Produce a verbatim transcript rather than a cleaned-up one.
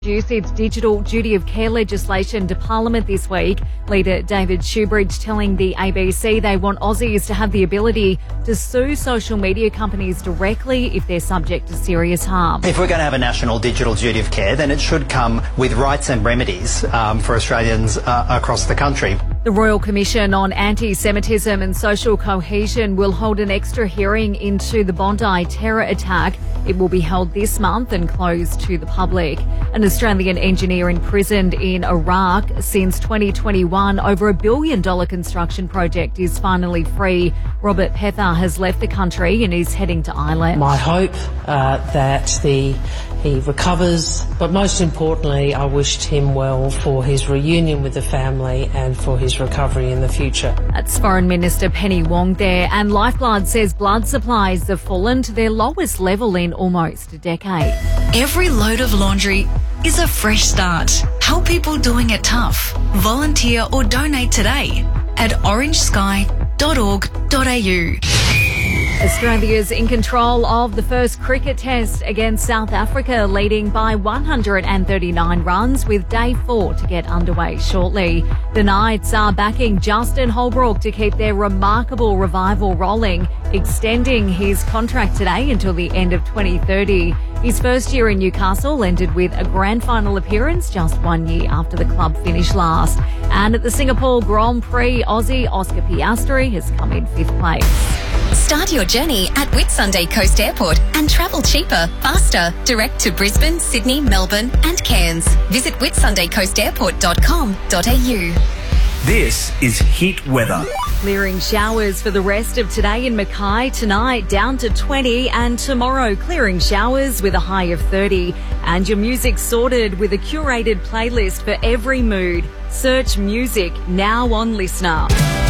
introduce its digital duty of care legislation to Parliament this week. Leader David Shoebridge telling the A B C they want Aussies to have the ability to sue social media companies directly if they're subject to serious harm. If we're going to have a national digital duty of care, then it should come with rights and remedies um, for Australians uh, across the country. The Royal Commission on Anti-Semitism and Social Cohesion will hold an extra hearing into the Bondi terror attack. It will be held this month and closed to the public. An Australian engineer imprisoned in Iraq since twenty twenty-one over a billion dollar construction project is finally free. Robert Pether has left the country and is heading to Ireland. My hope uh, that the he recovers, but most importantly, I wished him well for his reunion with the family and for his recovery in the future. That's Foreign Minister Penny Wong there, and Lifeblood says blood supplies have fallen to their lowest level in almost a decade. Every load of laundry is a fresh start. Help people doing it tough. Volunteer or donate today at orange sky dot org dot a u. Australia's in control of the first cricket test against South Africa, leading by one hundred thirty-nine runs with day four to get underway shortly. The Knights are backing Justin Holbrook to keep their remarkable revival rolling, extending his contract today until the end of twenty thirty. His first year in Newcastle ended with a grand final appearance just one year after the club finished last. And at the Singapore Grand Prix, Aussie Oscar Piastri has come in fifth place. Start your journey at Whitsunday Coast Airport and travel cheaper, faster, direct to Brisbane, Sydney, Melbourne and Cairns. Visit whitsunday coast airport dot com dot a u. This is Heat Weather. Clearing showers for the rest of today in Mackay. Tonight down to twenty, and tomorrow clearing showers with a high of thirty. And your music sorted with a curated playlist for every mood. Search music now on Listener.